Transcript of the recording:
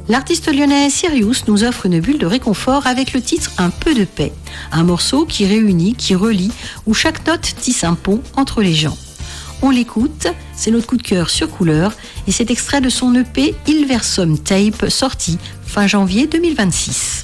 L'artiste lyonnais Sirius nous offre une bulle de réconfort avec le titre Un peu de paix. Un morceau qui réunit, qui relie, où chaque note tisse un pont entre les gens. On l'écoute, c'est notre coup de cœur sur Couleur et c'est extrait de son EP Il Versum Tape sorti fin janvier 2026.